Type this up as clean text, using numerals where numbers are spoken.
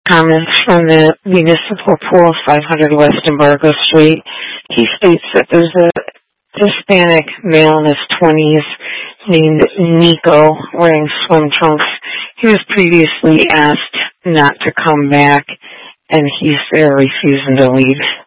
Comments from the municipal pool, 500 West Embargo Street. He states that there's a Hispanic male in his 20s named Nico wearing swim trunks. He was previously asked not to come back, and he's there refusing to leave.